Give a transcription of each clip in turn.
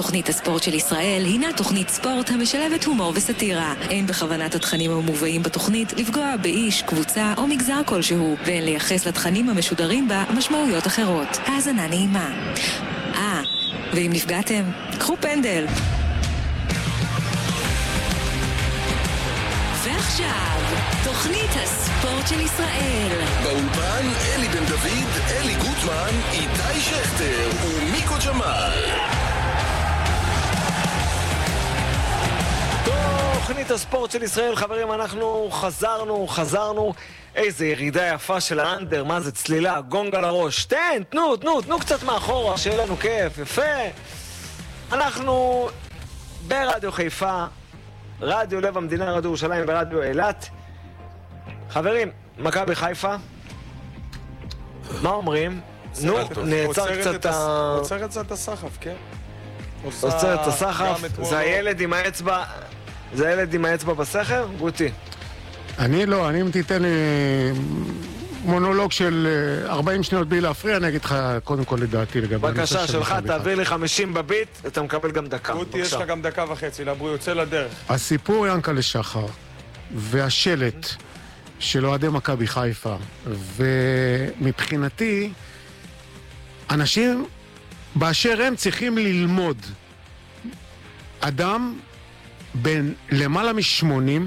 תוכנית הספורט של ישראל הינה תוכנית ספורט המשלבת הומור וסטירה. אין בכוונת התכנים המובאים בתוכנית לפגוע באיש, קבוצה או מגזר כלשהו, ואין לייחס לתכנים המשודרים בה משמעויות אחרות. האזנה נעימה. ואם נפגעתם, קחו פנדל. ועכשיו, תוכנית הספורט של ישראל. באולפן אלי בן דוד, אלי גוטמן, איתי שכטר ומיקו ג'מאל. תוכנית הספורט של ישראל, חברים, אנחנו חזרנו. איזה ירידה יפה של האנדר, מה זה צלילה, גונג על הראש. תנו קצת מאחורה, שיהיה לנו כיף, יפה. אנחנו ברדיו חיפה, רדיו לב המדינה, רדיו ירושלים ורדיו אילת. חברים, מכבי חיפה, מה אומרים? נו, נעצר קצת עוצר קצת הסחף, כן? עוצר את הסחף, זה הילד עם האצבע, זה הילד עם האצבע בסכר? גוטי. אני לא, אם תיתן לי מונולוג של 40 שניות בלי להפריע, אני אגיד לך קודם כל לדעתי לגבי... בבקשה שלך, תעביר לי 50 בביט, אתה מקבל גם דקה. גוטי, יש לך גם דקה וחצי, לברו יוצא לדרך. הסיפור ינקלה שחר והשלט של אוהדי מכבי חיפה, ומבחינתי אנשים באשר הם צריכים ללמוד. אדם בין למעלה מ80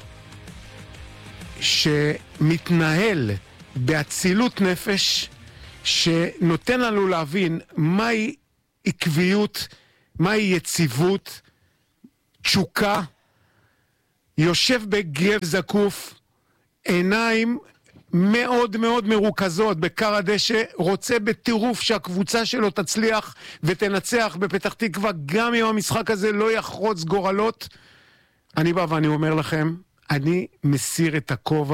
שמתנהל באצילות נפש, שנותן לנו להבין מהי עקביות, מהי יציבות, תשוקה, יושב בגב זקוף, עיניים מאוד מאוד מרוכזות בקר הדשא, רוצה בטירוף שהקבוצה שלו תצליח ותנצח בפתח תקווה, גם אם המשחק הזה לא יחרוץ גורלות. אני בא ואני אומר לכם, אני מסיר את הכובע